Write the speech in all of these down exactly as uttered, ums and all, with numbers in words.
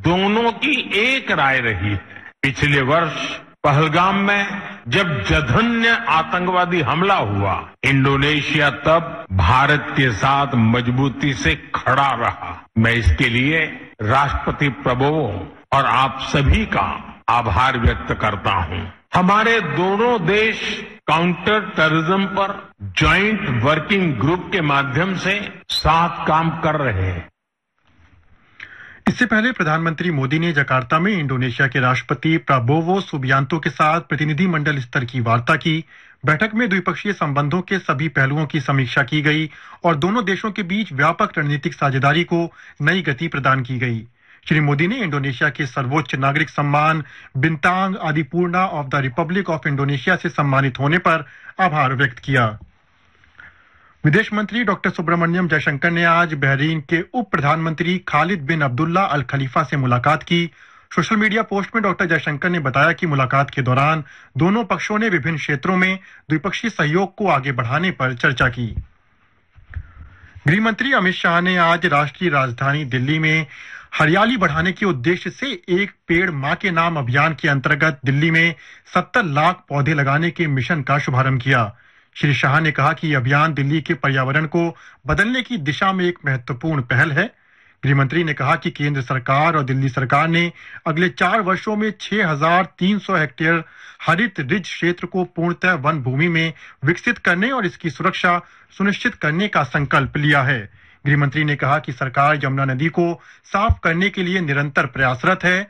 दोनों की एक राय रही है। पिछले वर्ष पहलगाम में जब जघन्य आतंकवादी हमला हुआ, इंडोनेशिया तब भारत के साथ मजबूती से खड़ा रहा। मैं इसके लिए राष्ट्रपति प्रभुवो और आप सभी का आभार व्यक्त करता हूं। हमारे दोनों देश काउंटर टेररिज्म पर ज्वाइंट वर्किंग ग्रुप के माध्यम से साथ काम कर रहे हैं। इससे पहले प्रधानमंत्री मोदी ने जकार्ता में इंडोनेशिया के राष्ट्रपति प्राबोवो सुबियांतो के साथ प्रतिनिधिमंडल स्तर की वार्ता की। बैठक में द्विपक्षीय संबंधों के सभी पहलुओं की समीक्षा की गई और दोनों देशों के बीच व्यापक रणनीतिक साझेदारी को नई गति प्रदान की गई। श्री मोदी ने इंडोनेशिया के सर्वोच्च नागरिक सम्मान बिंतांग आदिपूर्णा of the Republic of Indonesia से सम्मानित होने पर आभार व्यक्त किया। विदेश मंत्री डॉक्टर सुब्रमण्यम जयशंकर ने आज बहरीन के उप प्रधानमंत्री खालिद बिन अब्दुल्ला अल खलीफा से मुलाकात की। सोशल मीडिया पोस्ट में डॉक्टर जयशंकर ने बताया कि मुलाकात के दौरान दोनों पक्षों ने विभिन्न क्षेत्रों में द्विपक्षीय सहयोग को आगे बढ़ाने पर चर्चा की। गृह मंत्री अमित शाह ने आज राष्ट्रीय राजधानी दिल्ली में हरियाली बढ़ाने के उद्देश्य से एक पेड़ मां के नाम अभियान के अंतर्गत दिल्ली में सत्तर लाख पौधे लगाने के मिशन का शुभारंभ किया। श्री शाह ने कहा कि यह अभियान दिल्ली के पर्यावरण को बदलने की दिशा में एक महत्वपूर्ण पहल है। गृह मंत्री ने कहा कि केंद्र सरकार और दिल्ली सरकार ने अगले चार वर्षों में छह हजार तीन सौ हेक्टेयर हरित रिज क्षेत्र को पूर्णतः वन भूमि में विकसित करने और इसकी सुरक्षा सुनिश्चित करने का संकल्प लिया है। गृह मंत्री ने कहा कि सरकार यमुना नदी को साफ करने के लिए निरंतर प्रयासरत है।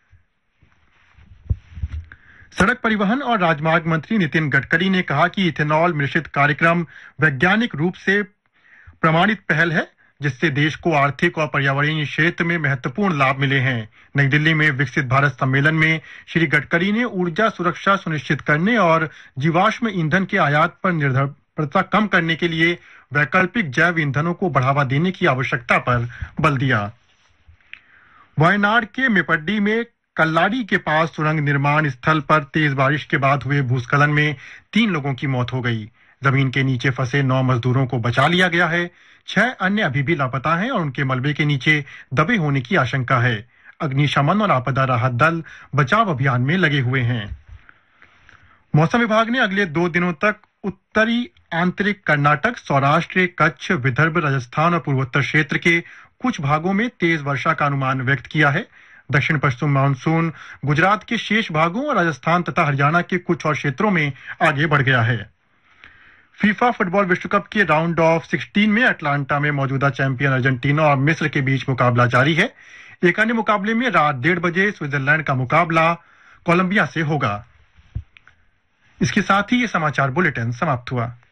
सड़क परिवहन और राजमार्ग मंत्री नितिन गडकरी ने कहा कि इथेनॉल मिश्रित कार्यक्रम वैज्ञानिक रूप से प्रमाणित पहल है, जिससे देश को आर्थिक और पर्यावरणीय क्षेत्र में महत्वपूर्ण लाभ मिले हैं। नई दिल्ली में विकसित भारत सम्मेलन में श्री गडकरी ने ऊर्जा सुरक्षा सुनिश्चित करने और जीवाश्म ईंधन के आयात पर निर्भरता कम करने के लिए वैकल्पिक जैव ईंधनों को बढ़ावा देने की आवश्यकता पर बल दिया। वायनाड के मेपड्डी में कल्लाडी के पास सुरंग निर्माण स्थल पर तेज बारिश के बाद हुए भूस्खलन में तीन लोगों की मौत हो गई। जमीन के नीचे फंसे नौ मजदूरों को बचा लिया गया है। छह अन्य अभी भी लापता हैं और उनके मलबे के नीचे दबे होने की आशंका है। अग्निशमन और आपदा राहत दल बचाव अभियान में लगे हुए हैं। मौसम विभाग ने अगले दो दिनों तक उत्तरी आंतरिक कर्नाटक, सौराष्ट्र, कच्छ, विदर्भ, राजस्थान और पूर्वोत्तर क्षेत्र के कुछ भागों में तेज वर्षा का अनुमान व्यक्त किया है। दक्षिण पश्चिम मानसून गुजरात के शेष भागों और राजस्थान तथा हरियाणा के कुछ और क्षेत्रों में आगे बढ़ गया है। फीफा फुटबॉल विश्व कप के राउंड ऑफ सिक्सटीन में अटलांटा में मौजूदा चैंपियन अर्जेंटीना और मिस्र के बीच मुकाबला जारी है। एक अन्य मुकाबले में रात डेढ़ बजे स्विट्जरलैंड का मुकाबला कोलंबिया से होगा। इसके साथ ही ये समाचार बुलेटिन समाप्त हुआ।